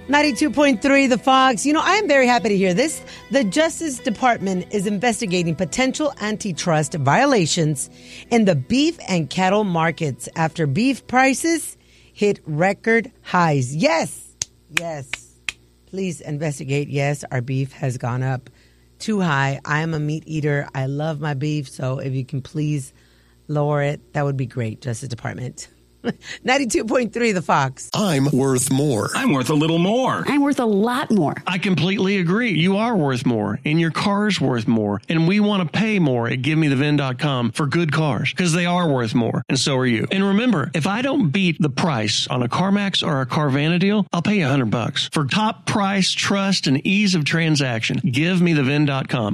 92.3 The Fox. You know, I am very happy to hear this. The Justice Department is investigating potential antitrust violations in the beef and cattle markets after beef prices hit record highs. Yes. Please investigate. Yes, our beef has gone up too high. I am a meat eater. I love my beef. So if you can please lower it, that would be great, Justice Department. 92.3 The Fox. I'm worth more. I'm worth a little more. I'm worth a lot more. I completely agree. You are worth more, and your car's worth more, and we want to pay more at GiveMeTheVin.com for good cars, because they are worth more, and so are you. And remember, if I don't beat the price on a CarMax or a Carvana deal, I'll pay you $100. For top price, trust, and ease of transaction, GiveMeTheVin.com.